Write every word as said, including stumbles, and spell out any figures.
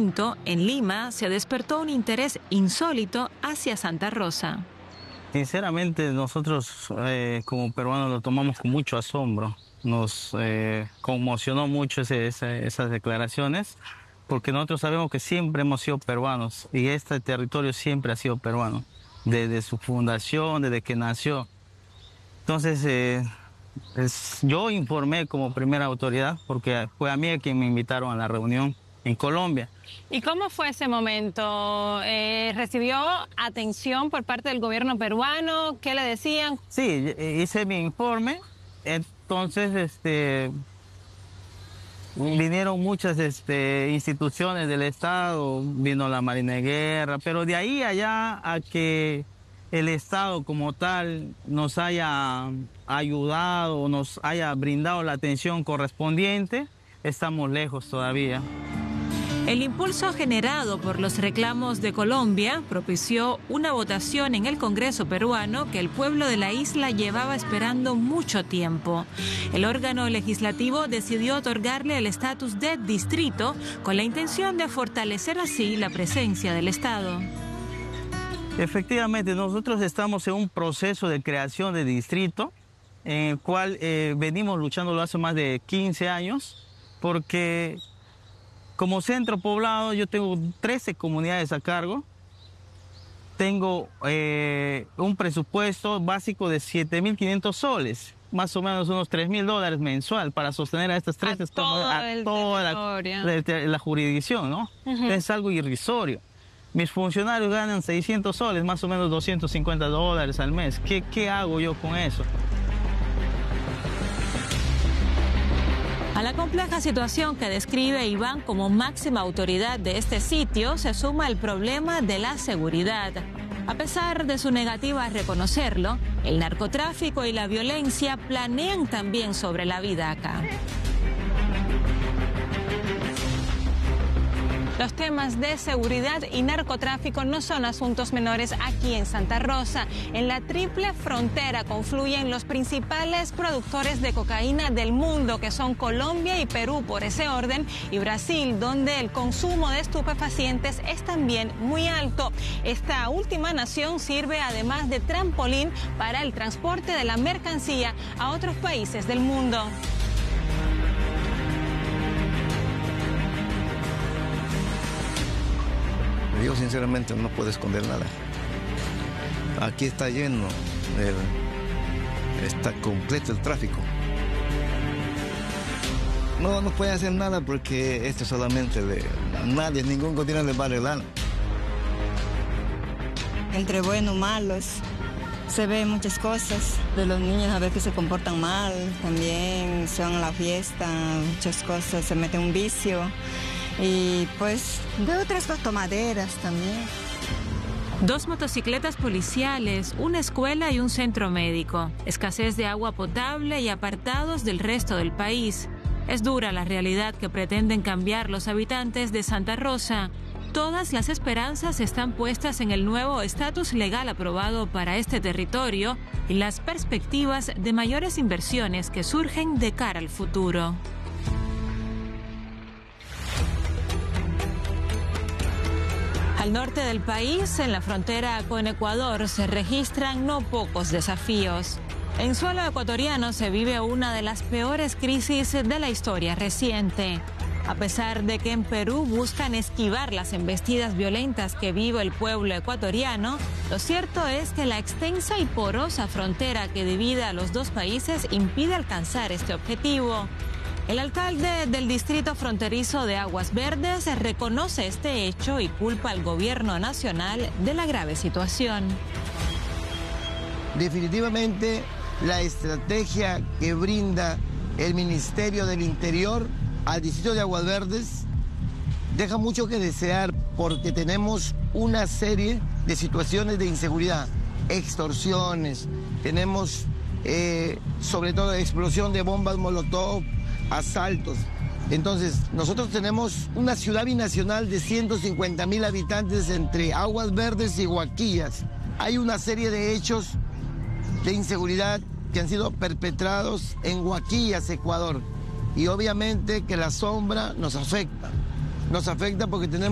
quinto, en Lima, se despertó un interés insólito hacia Santa Rosa. Sinceramente, nosotros eh, como peruanos lo tomamos con mucho asombro. Nos eh, conmocionó mucho ese, ese, esas declaraciones, porque nosotros sabemos que siempre hemos sido peruanos y este territorio siempre ha sido peruano, desde su fundación, desde que nació. Entonces, eh, es, yo informé como primera autoridad, porque fue a mí a quien me invitaron a la reunión en Colombia. ¿Y cómo fue ese momento? Eh, ¿Recibió atención por parte del gobierno peruano? ¿Qué le decían? Sí, hice mi informe, entonces este, vinieron muchas este, instituciones del Estado, vino la Marina de Guerra, pero de ahí allá a que el Estado como tal nos haya ayudado, nos haya brindado la atención correspondiente, estamos lejos todavía. El impulso generado por los reclamos de Colombia propició una votación en el Congreso peruano que el pueblo de la isla llevaba esperando mucho tiempo. El órgano legislativo decidió otorgarle el estatus de distrito con la intención de fortalecer así la presencia del Estado. Efectivamente, nosotros estamos en un proceso de creación de distrito en el cual eh, venimos luchándolo hace más de quince años, porque como centro poblado yo tengo trece comunidades a cargo, tengo eh, un presupuesto básico de siete mil quinientos soles, más o menos unos tres mil dólares mensual para sostener a estas trece comunidades, a toda la, la, la jurisdicción, ¿no? Uh-huh. Es algo irrisorio. Mis funcionarios ganan seiscientos soles, más o menos doscientos cincuenta dólares al mes. ¿Qué, qué hago yo con eso? A la compleja situación que describe Iván como máxima autoridad de este sitio se suma el problema de la seguridad. A pesar de su negativa a reconocerlo, el narcotráfico y la violencia planean también sobre la vida acá. Los temas de seguridad y narcotráfico no son asuntos menores aquí en Santa Rosa. En la triple frontera confluyen los principales productores de cocaína del mundo, que son Colombia y Perú por ese orden, y Brasil, donde el consumo de estupefacientes es también muy alto. Esta última nación sirve además de trampolín para el transporte de la mercancía a otros países del mundo. Yo sinceramente no puedo esconder nada. Aquí está lleno, el, está completo el tráfico. No, no puede hacer nada porque esto solamente de nadie, ningún gobierno le va a arreglar. Entre buenos y malos se ven muchas cosas. De los niños a veces se comportan mal, también se van a la fiesta, muchas cosas, se mete un vicio. Y pues de otras cosas, tomaderas también. Dos motocicletas policiales, una escuela y un centro médico. Escasez de agua potable y apartados del resto del país. Es dura la realidad que pretenden cambiar los habitantes de Santa Rosa. Todas las esperanzas están puestas en el nuevo estatus legal aprobado para este territorio y las perspectivas de mayores inversiones que surgen de cara al futuro. Al norte del país, en la frontera con Ecuador, se registran no pocos desafíos. En suelo ecuatoriano se vive una de las peores crisis de la historia reciente. A pesar de que en Perú buscan esquivar las embestidas violentas que vive el pueblo ecuatoriano, lo cierto es que la extensa y porosa frontera que divide a los dos países impide alcanzar este objetivo. El alcalde del distrito fronterizo de Aguas Verdes reconoce este hecho y culpa al gobierno nacional de la grave situación. Definitivamente, la estrategia que brinda el Ministerio del Interior al distrito de Aguas Verdes deja mucho que desear, porque tenemos una serie de situaciones de inseguridad, extorsiones, tenemos eh, sobre todo explosión de bombas molotov, asaltos. Entonces, nosotros tenemos una ciudad binacional de ciento cincuenta mil habitantes entre Aguas Verdes y Huaquillas. Hay una serie de hechos de inseguridad que han sido perpetrados en Huaquillas, Ecuador. Y obviamente que la sombra nos afecta. Nos afecta porque tenemos